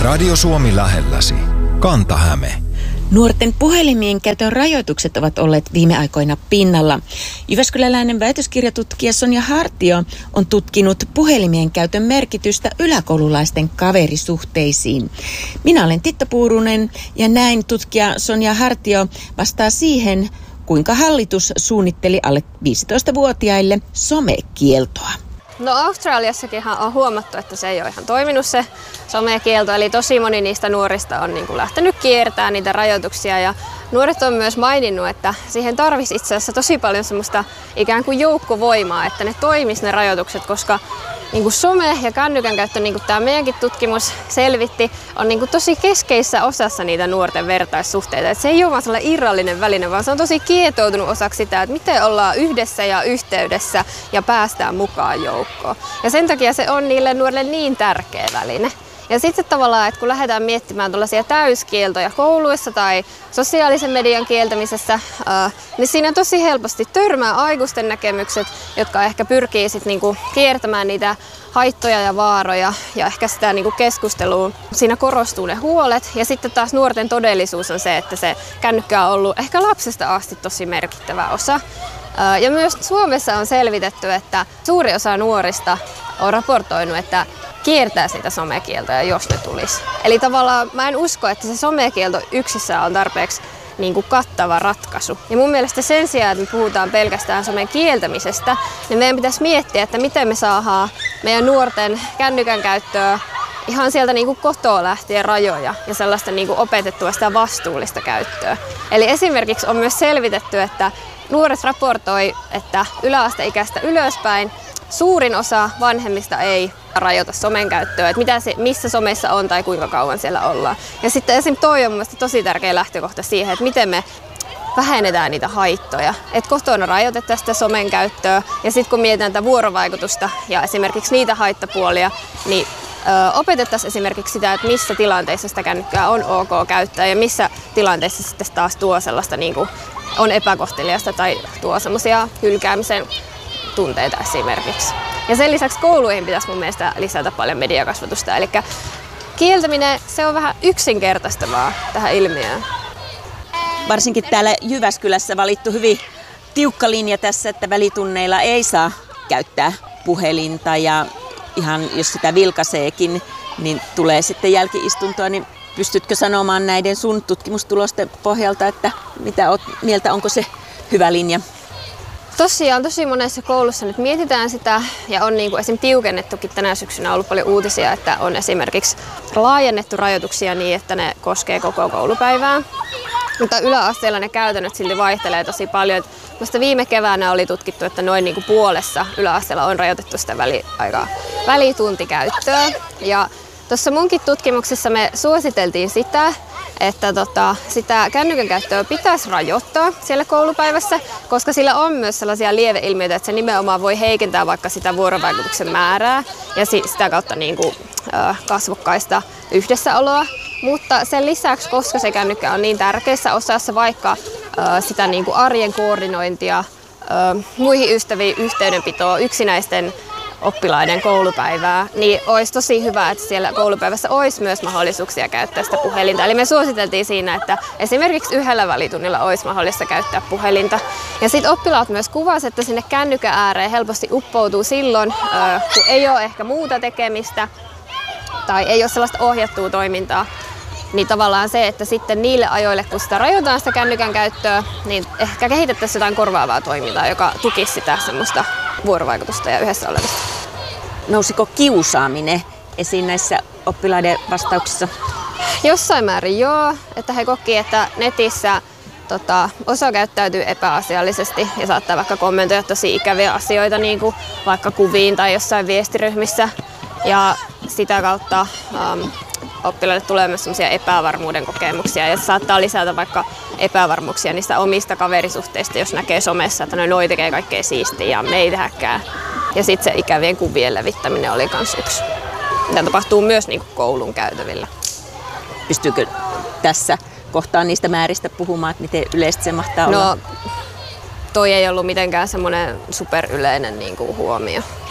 Radio Suomi lähelläsi. Kanta-Häme. Nuorten puhelimien käytön rajoitukset ovat olleet viime aikoina pinnalla. Jyväskyläläinen väitöskirjatutkija Sonja Hartio on tutkinut puhelimien käytön merkitystä yläkoululaisten kaverisuhteisiin. Minä olen Titta Puurunen ja näin tutkija Sonja Hartio vastaa siihen, kuinka hallitus suunnitteli alle 15-vuotiaille somekieltoa. No Australiassakinhan on huomattu, että se ei ole ihan toiminut se somekielto, eli tosi moni niistä nuorista on lähtenyt kiertämään niitä rajoituksia ja nuoret on myös maininnut, että siihen tarvisi itse asiassa tosi paljon semmoista ikään kuin joukkovoimaa, että ne toimisi ne rajoitukset, koska some ja kännykän käyttö, niin kuin tämä meidänkin tutkimus selvitti, on tosi keskeisessä osassa niitä nuorten vertaissuhteita. Et se ei ole vaan sellainen irrallinen väline, vaan se on tosi kietoutunut osaksi sitä, että miten ollaan yhdessä ja yhteydessä ja päästään mukaan joukkoon. Ja sen takia se on niille nuorille niin tärkeä väline. Ja sitten tavallaan, että kun lähdetään miettimään tällaisia täyskieltoja kouluissa tai sosiaalisen median kieltämisessä, niin siinä tosi helposti törmää aikuisten näkemykset, jotka ehkä pyrkii sitten kiertämään niitä haittoja ja vaaroja ja ehkä sitä keskustelua. Siinä korostuu ne huolet ja sitten taas nuorten todellisuus on se, että se kännykkä on ollut ehkä lapsesta asti tosi merkittävä osa. Ja myös Suomessa on selvitetty, että suuri osa nuorista on raportoinut, että kiertää sitä somekieltoja, jos ne tulisi. Eli tavallaan mä en usko, että se somekielto yksissään on tarpeeksi kattava ratkaisu. Ja mun mielestä sen sijaan, että me puhutaan pelkästään somen kieltämisestä, niin meidän pitäisi miettiä, että miten me saadaan meidän nuorten kännykän käyttöä ihan sieltä kotoa lähtien rajoja ja sellaista opetettua sitä vastuullista käyttöä. Eli esimerkiksi on myös selvitetty, että nuoret raportoi, että yläasteikäistä ylöspäin suurin osa vanhemmista ei rajoita somen käyttöä, että missä somessa on tai kuinka kauan siellä ollaan. Ja sitten esimerkiksi toi on mielestäni tosi tärkeä lähtökohta siihen, että miten me vähennetään niitä haittoja. Että kotona rajoitetaan sitä somen käyttöä ja sitten kun mietitään tätä vuorovaikutusta ja esimerkiksi niitä haittapuolia, niin opetettaisiin esimerkiksi sitä, että missä tilanteissa sitä kännykkää on ok käyttää ja missä tilanteissa sitten taas tuo sellaista on epäkohteliasta tai tuo semmoisia hylkäämisen tunteita esimerkiksi. Ja sen lisäksi kouluihin pitäisi mun mielestä lisätä paljon mediakasvatusta. Eli kieltäminen, se on vähän yksinkertaistavaa tähän ilmiöön. Varsinkin täällä Jyväskylässä valittu hyvin tiukka linja tässä, että välitunneilla ei saa käyttää puhelinta ja ihan jos sitä vilkaiseekin, niin tulee sitten jälki-istuntoa, niin pystytkö sanomaan näiden sun tutkimustulosten pohjalta, että mitä oot mieltä, onko se hyvä linja? Tosiaan tosi monessa koulussa nyt mietitään sitä ja on esimerkiksi tiukennettukin tänä syksynä ollut paljon uutisia, että on esimerkiksi laajennettu rajoituksia niin, että ne koskee koko koulupäivää. Mutta yläasteella ne käytännöt silti vaihtelee tosi paljon. Vasta viime keväänä oli tutkittu, että noin puolessa yläasteella on rajoitettu sitä välituntikäyttöä. Ja tuossa munkin tutkimuksessa me suositeltiin sitä, että sitä kännykän käyttöä pitäisi rajoittaa siellä koulupäivässä, koska sillä on myös sellaisia lieveilmiöitä, että se nimenomaan voi heikentää vaikka sitä vuorovaikutuksen määrää ja sitä kautta kasvokkaista yhdessäoloa. Mutta sen lisäksi, koska se kännykkä on niin tärkeässä osassa vaikka sitä arjen koordinointia, muihin ystäviin yhteydenpitoa, yksinäisten oppilaiden koulupäivää, niin olisi tosi hyvä, että siellä koulupäivässä olisi myös mahdollisuuksia käyttää sitä puhelinta. Eli me suositeltiin siinä, että esimerkiksi yhdellä välitunnilla olisi mahdollista käyttää puhelinta. Ja sitten oppilaat myös kuvasivat, että sinne kännykän ääreen helposti uppoutuu silloin, kun ei ole ehkä muuta tekemistä tai ei ole sellaista ohjattua toimintaa. Niin tavallaan se, että sitten niille ajoille, kun sitä rajoitetaan sitä kännykän käyttöä, niin ehkä kehitettäisiin jotain korvaavaa toimintaa, joka tukisi sitä semmoista vuorovaikutusta ja yhdessä olemista. Nousiko kiusaaminen esiin näissä oppilaiden vastauksissa? Jossain määrin joo, että he koki, että netissä osa käyttäytyy epäasiallisesti ja saattaa vaikka kommentoida tosi ikäviä asioita, niin kuin vaikka kuviin tai jossain viestiryhmissä. Ja sitä kautta oppilaille tulee myös sellaisia epävarmuuden kokemuksia ja se saattaa lisätä vaikka epävarmuuksia niistä omista kaverisuhteista, jos näkee somessa, että noi tekee kaikkea siistiä ja me ei tehdäkään. Ja sitten se ikävien kuvien levittäminen oli myös yksi. Tämä tapahtuu myös koulun käytävillä. Pystyykö tässä kohtaa niistä määristä puhumaan, että miten yleistä se mahtaa olla? No, toi ei ollut mitenkään semmoinen superyleinen huomio.